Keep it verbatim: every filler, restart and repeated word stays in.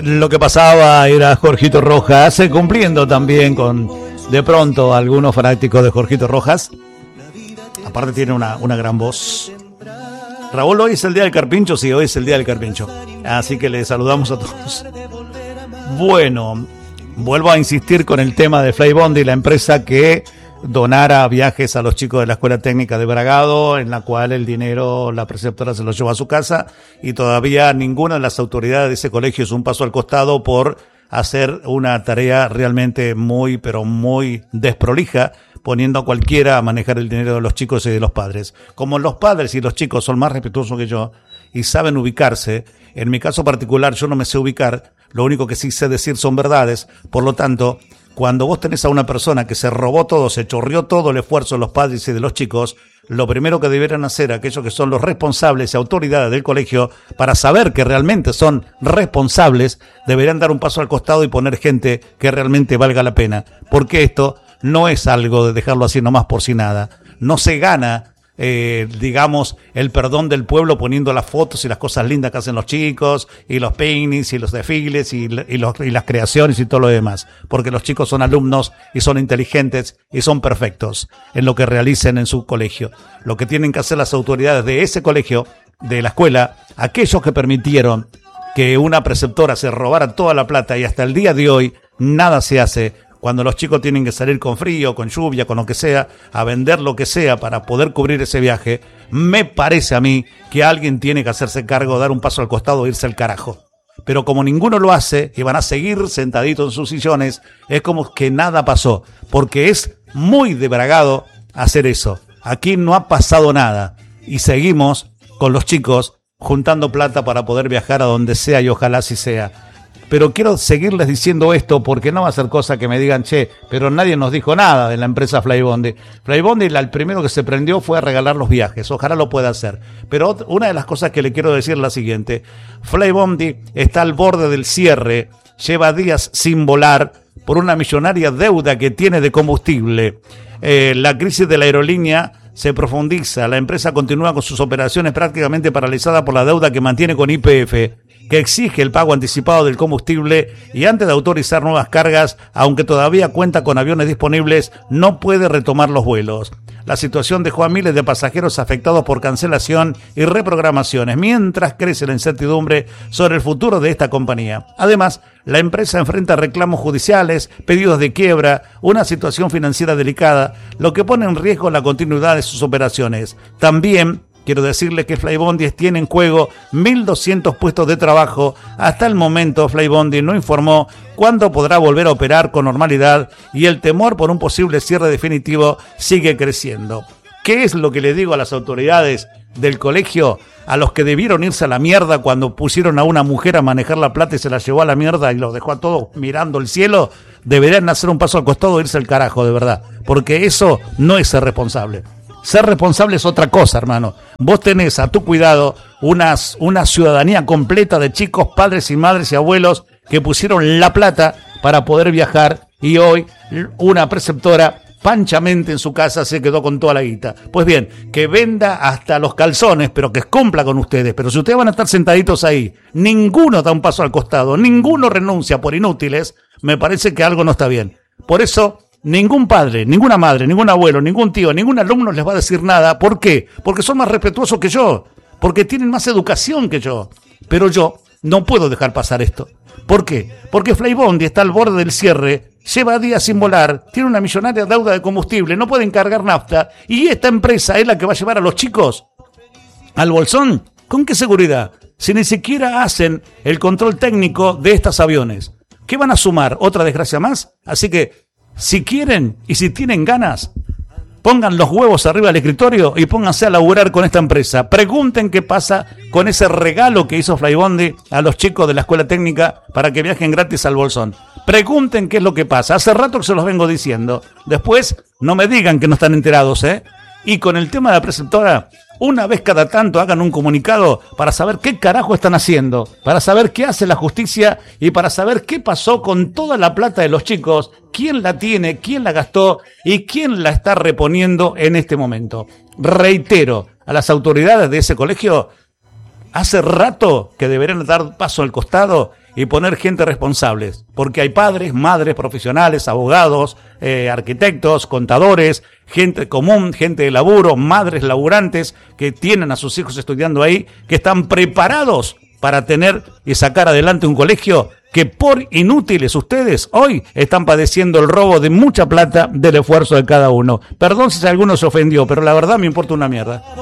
Lo que pasaba era Jorgito Rojas, eh, cumpliendo también con, de pronto, algunos fanáticos de Jorgito Rojas. Aparte tiene una, una gran voz. Raúl, hoy es el día del carpincho, sí, hoy es el día del carpincho. Así que le saludamos a todos. Bueno, vuelvo a insistir con el tema de Flybondi, la empresa que donara viajes a los chicos de la Escuela Técnica de Bragado, en la cual el dinero la preceptora se lo llevó a su casa y todavía ninguna de las autoridades de ese colegio es un paso al costado por hacer una tarea realmente muy, pero muy desprolija, poniendo a cualquiera a manejar el dinero de los chicos y de los padres. Como los padres y los chicos son más respetuosos que yo y saben ubicarse, en mi caso particular yo no me sé ubicar, lo único que sí sé decir son verdades, por lo tanto, cuando vos tenés a una persona que se robó todo, se chorrió todo el esfuerzo de los padres y de los chicos, lo primero que deberán hacer aquellos que son los responsables y autoridades del colegio, para saber que realmente son responsables, deberán dar un paso al costado y poner gente que realmente valga la pena. Porque esto no es algo de dejarlo así nomás por si nada. No se gana, eh, digamos, el perdón del pueblo poniendo las fotos y las cosas lindas que hacen los chicos, y los picnics, y los desfiles, y, y, los, y las creaciones y todo lo demás. Porque los chicos son alumnos, y son inteligentes, y son perfectos en lo que realicen en su colegio. Lo que tienen que hacer las autoridades de ese colegio, de la escuela, aquellos que permitieron que una preceptora se robara toda la plata, y hasta el día de hoy nada se hace, cuando los chicos tienen que salir con frío, con lluvia, con lo que sea, a vender lo que sea para poder cubrir ese viaje, me parece a mí que alguien tiene que hacerse cargo, dar un paso al costado e irse al carajo. Pero como ninguno lo hace y van a seguir sentaditos en sus sillones, es como que nada pasó, porque es muy de Bragado hacer eso. Aquí no ha pasado nada y seguimos con los chicos juntando plata para poder viajar a donde sea y ojalá así sea. Pero quiero seguirles diciendo esto porque no va a ser cosa que me digan, che, pero nadie nos dijo nada de la empresa Flybondi. Flybondi, el primero que se prendió fue a regalar los viajes, ojalá lo pueda hacer. Pero una de las cosas que le quiero decir es la siguiente: Flybondi está al borde del cierre, lleva días sin volar por una millonaria deuda que tiene de combustible. Eh, la crisis de la aerolínea se profundiza, la empresa continúa con sus operaciones prácticamente paralizada por la deuda que mantiene con Y P F, que exige el pago anticipado del combustible, y antes de autorizar nuevas cargas, aunque todavía cuenta con aviones disponibles, no puede retomar los vuelos. La situación dejó a miles de pasajeros afectados por cancelación y reprogramaciones, mientras crece la incertidumbre sobre el futuro de esta compañía. Además, la empresa enfrenta reclamos judiciales, pedidos de quiebra, una situación financiera delicada, lo que pone en riesgo la continuidad de sus operaciones. También quiero decirles que Flybondi tiene en juego mil doscientos puestos de trabajo. Hasta el momento, Flybondi no informó cuándo podrá volver a operar con normalidad y el temor por un posible cierre definitivo sigue creciendo. ¿Qué es lo que le digo a las autoridades del colegio? A los que debieron irse a la mierda cuando pusieron a una mujer a manejar la plata y se la llevó a la mierda y los dejó a todos mirando el cielo, deberían hacer un paso al costado e irse al carajo, de verdad. Porque eso no es ser responsable. Ser responsable es otra cosa, hermano. Vos tenés a tu cuidado unas, una ciudadanía completa de chicos, padres y madres y abuelos que pusieron la plata para poder viajar, y hoy una preceptora panchamente en su casa se quedó con toda la guita. Pues bien, que venda hasta los calzones, pero que cumpla con ustedes. Pero si ustedes van a estar sentaditos ahí, ninguno da un paso al costado, ninguno renuncia por inútiles, me parece que algo no está bien. Por eso, ningún padre, ninguna madre, ningún abuelo, ningún tío, ningún alumno les va a decir nada. ¿Por qué? Porque son más respetuosos que yo, porque tienen más educación que yo. Pero yo no puedo dejar pasar esto. ¿Por qué? Porque Flybondi está al borde del cierre, lleva días sin volar, tiene una millonaria deuda de combustible, no pueden cargar nafta, y esta empresa es la que va a llevar a los chicos al bolsón. ¿Con qué seguridad? Si ni siquiera hacen el control técnico de estos aviones. ¿Qué van a sumar? ¿Otra desgracia más? Así que, si quieren y si tienen ganas, pongan los huevos arriba del escritorio y pónganse a laburar con esta empresa. Pregunten qué pasa con ese regalo que hizo Flybondi a los chicos de la escuela técnica para que viajen gratis al bolsón. Pregunten qué es lo que pasa. Hace rato que se los vengo diciendo. Después, no me digan que no están enterados, ¿eh? Y con el tema de la preceptora, una vez cada tanto hagan un comunicado para saber qué carajo están haciendo, para saber qué hace la justicia y para saber qué pasó con toda la plata de los chicos, quién la tiene, quién la gastó y quién la está reponiendo en este momento. Reitero a las autoridades de ese colegio, hace rato que deberían dar paso al costado y poner gente responsable, porque hay padres, madres, profesionales, abogados, eh, arquitectos, contadores, gente común, gente de laburo, madres laburantes que tienen a sus hijos estudiando ahí, que están preparados para tener y sacar adelante un colegio que por inútiles ustedes hoy están padeciendo el robo de mucha plata del esfuerzo de cada uno. Perdón si alguno se ofendió, pero la verdad me importa una mierda.